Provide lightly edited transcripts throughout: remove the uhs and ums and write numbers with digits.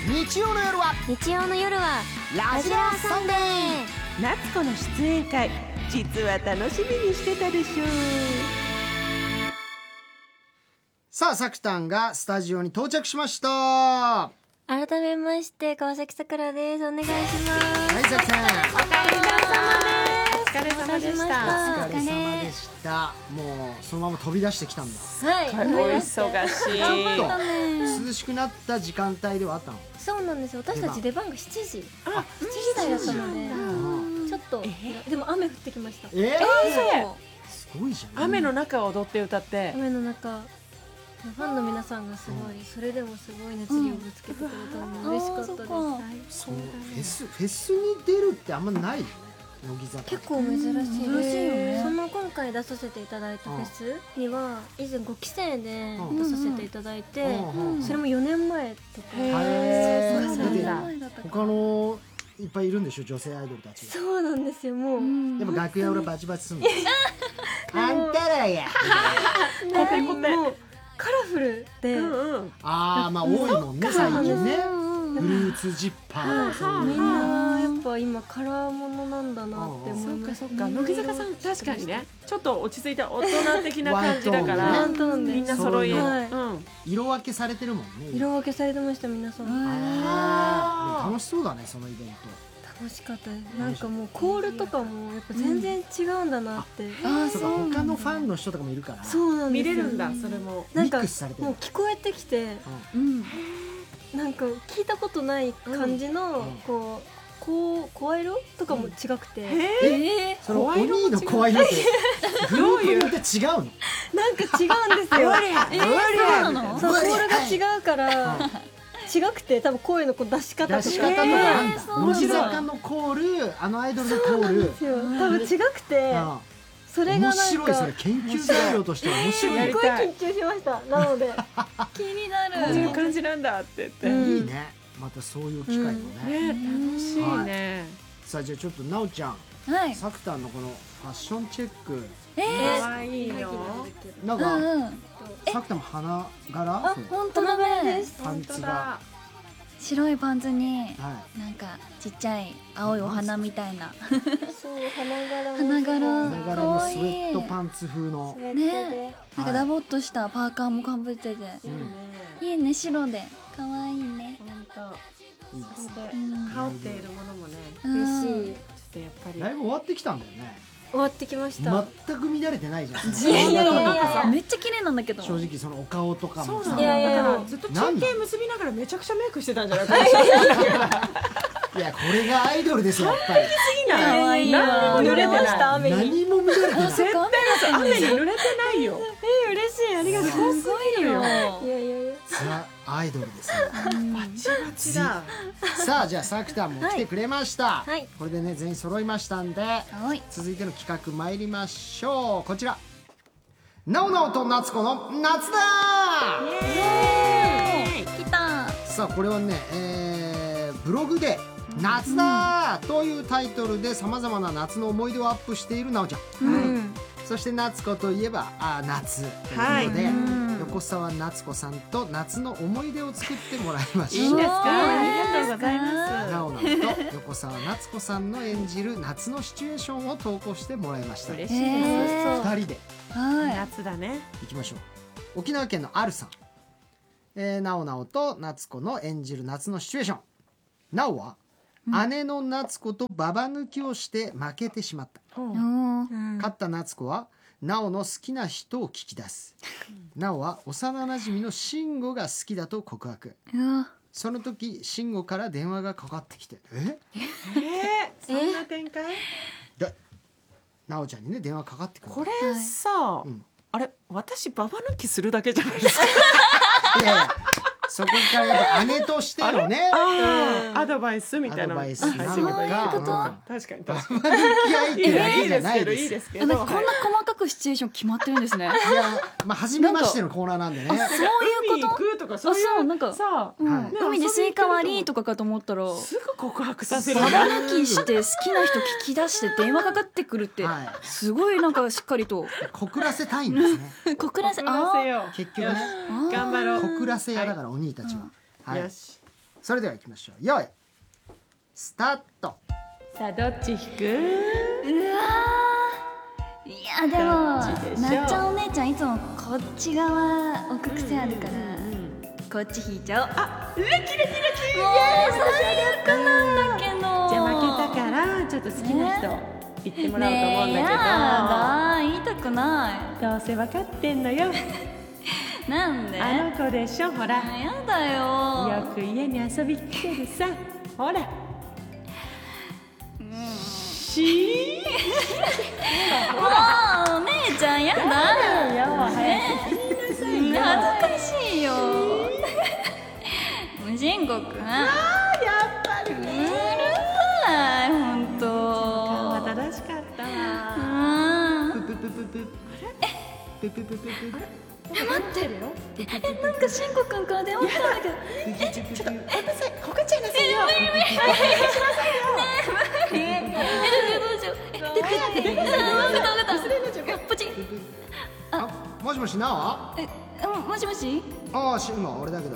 日曜の夜はラジラサンデー。 夏子の出演会、実は楽しみにしてたでしょう。 さあ、さくたんがスタジオに到着しました。は改めまして川崎さくらです。お願いします。 い、さくたん、 お疲れ様でした。 お疲れ様でした。もうそのまま飛び出してきたんだ。 はい、 お忙しい。 ちょっと涼しくなった時間帯ではあったの？ そうなんですよ。私たち出番が7時あ、 7時台だったので、 うんちょっとでも雨降ってきました。 そうすごいじゃん。 雨の中踊って歌って。 雨の中ファンの皆さんがすごい、それでもすごい熱量をぶつけてくれたので嬉しかったです。 そう、フェスに出るってあんまないよね、乃木坂。 結構珍しいです。 珍しいよね。 その今回出させていただいたフェスには以前5期生で出させていただいて、それも4年前とか。 へー。 そうだって他のいっぱいいるんでしょ、女性アイドルたちが。 そうなんですよ。もうでも楽屋裏バチバチすんの。あんたらや。 コテコテ。 もうカラフルで、 ああ、まあ多いもんね最近ね。フルーツジッパーとかみんなやっぱ今カラーものなんだなって思いました。 乃木坂さん確かにね、ちょっと落ち着いた大人的な感じだかワら、 ントーンでみんな揃い、 はい色分けされてるもんね。 色分けされてました皆さん。 あー、でも楽しそうだね、そのイベント。 楽しかったです。なんかもうコールとかもやっぱ全然違うんだなって。 そうか、他のファンの人とかもいるから。 そうなんですよ。 見れるんだ、それも。 なんかミックスされてるもう聞こえてきて、なんか聞いたことない感じのこう声色とかも違くて、 そのお兄の声色ってグループによって違うの？ なんか違うんですよ。 そうなの？ そう、コールが違うから違くて、多分声のこう出し方とか出し方とかあんだ。乃木坂のコール、あのアイドルのコール。 多分違くて、それがなんか面白い、それ研究材料として面白い。 すごい緊張しました。なので気になこういう感じなんだって言って。 いいね。またそういう機会もね。 ね、楽しいね。 さあ、じゃあちょっとなおちゃん、 はい。 さくたんのこのファッションチェック、 可愛いよ。 なんかさくたんも花柄？ 本当だね。 パンツが。 白いパンツにはなんかちっちゃい青いお花みたいなそう、花柄花柄い。花柄のスウェットパンツ風の。 ね、なんかダボっとしたパーカーもかぶってて、いいね、白で可愛いね。 いいですね。 羽織っているものもね、 嬉しい。 ちょっとやっぱりだいぶ終わってきたんだよね。 終わってきました。 全く乱れてないじゃん。 いやいやいや、めっちゃ綺麗なんだけど。 正直そのお顔とかもさ。 いやいやだからずっと中継結びながらめちゃくちゃメイクしてたんじゃないかな。 いや、これがアイドルですよ、やっぱり。 可愛いわ。 何も濡れてましたない。 雨に。 何も乱れてない。 絶対雨に濡れてないよ。 嬉しい、ありがとう。 すごいよ。 いやいやいや。 ザ・アイドルですよ。 バチバチだ。 さあ、じゃあさくたんも来てくれました。 はいこれでね、全員揃いましたんで、 はい。 続いての企画参りましょう。こちら、なおなおと夏子の夏だ来た。 さあ、これはね、ブログで夏だというタイトルでさまざまな夏の思い出をアップしているなおちゃん、そして夏子といえば夏ということで、横澤夏子さんと夏の思い出を作ってもらいましいいんた。 ですか？ありがとうございます。 なおなおと横澤夏子さんの演じる夏のシチュエーションを投稿してもらいました。 嬉しいです。 2人ではい。 夏だね。 いきましょう。沖縄県のあるさん、なおなおと夏子の演じる夏のシチュエーション。なおは姉の夏子とババ抜きをして負けてしまった。勝った夏子はなおの好きな人を聞き出す。なおは幼なじみの慎吾が好きだと告白。その時慎吾から電話がかかってきて、 そんな展開？ でなおちゃんにね、電話かかってくる。 これさ、あれ私ババ抜きするだけじゃないですか。 いやいや、そこからやっぱ姉としてのね、 アドバイスみたいなのアドバイスなのか、 確かに確かに。 ババ抜き相手だけじゃないです。 いいですけど。 こんな細かくシチュエーション決まってるんですね。 いや、まあ初めましてのコーナーなんでね。 そういう海行こくとかと？ そういうなんかさ、 はい海でスイカ割りとかかと思ったら、 すぐ告白させる。 ババ抜きして好きな人聞き出して電話かかってくるってはいすごいなんかしっかりと告らせたいんですね。 告らせ、 告らせよう。 結局ね、 頑張ろう。 告らせ屋だからお兄たちは。はい。 よし。 それでは行きましょう。よいスタート。 さあどっち引く？ うわー、いやでもどっちでしょうなっちゃんお姉ちゃんいつもこっち側置く癖あるから、こっち引いちゃおう。あ、 うわキラキラキラ。 もう最悪なんだけど。 じゃあ負けたからちょっと好きな人言ってもらおうと思うんだけど、 ねえやだ、言いたくない。 どうせ分かってんのよ。 なんで？ あの子でしょ、ほら。 やだよ。 よく家に遊び来てるさ、ほら。 もうお姉ちゃんやだ。 早く言いなさいよ。 恥ずかしいよ。無人国。 やっぱりうるさい、ほんと。 正しかったわ。 プププププププププ待ってるよ。なんかしんごくんから電話来たんだけど。 ここちゃいなさいよ。 どうしよう。わかった。ポチン。 あ、もしもしなもしもし。 ああ、今俺だけど、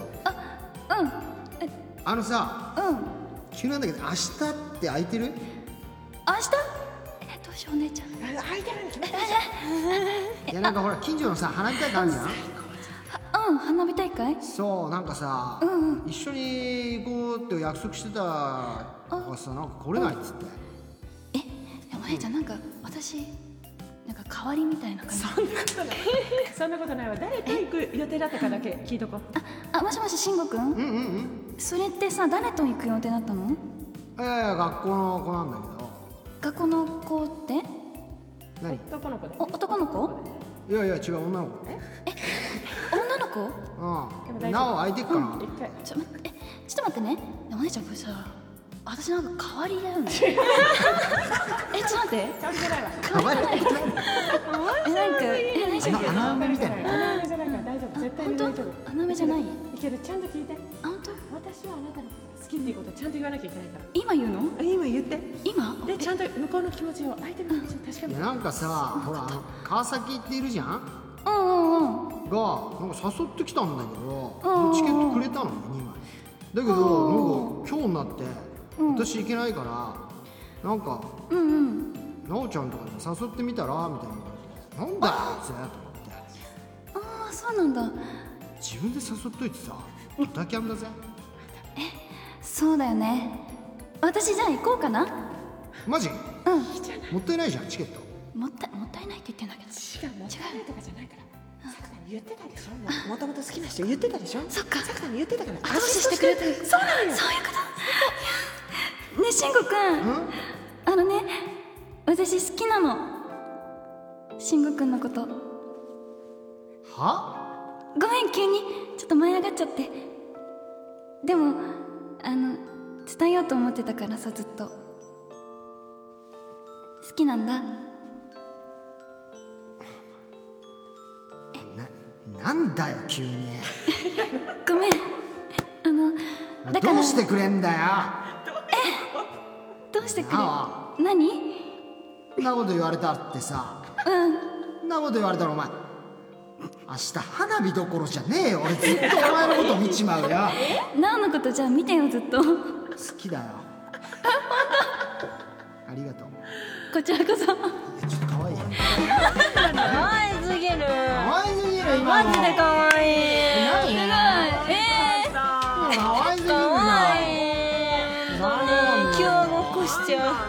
あのさ、急なんだけど明日って空いてる？ 明日？どうしようお姉ちゃん。 空いてるに決まっていやなんかほら近所のさ花火大会あるじゃん。 花火大会？ そうなんかさ、一緒に行こうって約束してたからさ、なんか来れないっつって。 お姉ちゃんなんか私なんか代わりみたいな感じ。 そんなことないわ。誰と行く予定だったかだけ聞いとこう。 もしもししんごくん？それってさ誰と行く予定だったの？ 学校の子なんだけど。 学校の子って何？ 男の子で。 男の子？ いやいや違う、女の子。 女の子？ なお空いてっかな。 ちょっと待ってね。お姉ちゃんこれさ、私なんか代わりだよね。ちょっと待って。 代わりじゃないわ。 代わり？ 何じゃん。 穴埋めみたいな。 穴埋めじゃないから大丈夫。絶対に大丈夫。 穴埋めじゃない？ いける。ちゃんと聞いて。 本当？ 私はあなたのことが好きっていうことをちゃんと言わなきゃいけないから。 今言うの？ 今言って。 今？ でちゃんと向こうの気持ちを相手の気持ちを確かめて。 いやなんかさ、ほら川崎っているじゃん。がなんか誘ってきたんだけど、チケットくれたのね2枚。だけどなんか今日になって私行けないからなんかなおちゃんとかに誘ってみたらみたいな。なんだよあいつと思って。 そうなんだ。 自分で誘っといてさ、ドタキャンだぜ。 そうだよね。私じゃあ行こうかな。 マジ？もったいないじゃんチケット。 もったいないって言ってんだけど。 違う、もったいないとかじゃないから。さくたに言ってたでしょ。もともと好きな人言ってたでしょ。 そっか。 さくたに言ってたから。 後押ししてくれてる。そうなのよ。そういうこと。ねえしんごくん。私好きなの。しんごくんのこと。 は？ ごめん急にちょっと舞い上がっちゃって。でも伝えようと思ってたからさ、ずっと好きなんだ。 なんだよ急に。 ごめん。だからどうしてくれんだよ。 どうしてくれ。 あ何？ んなこと言われたってさ、んなこと言われたらお前明日花火どころじゃねえよ。俺ずっとお前のこと見ちまうよ。 なおのことじゃあ見てよずっと。 好きだよ。ありがとう。 こちらこそ。 ちょっと可愛い。 可愛すぎる。 可愛すぎる今の。 マジで可愛い。 何？ すごい。 可愛すぎるな。 可愛い。気を起こしちゃう。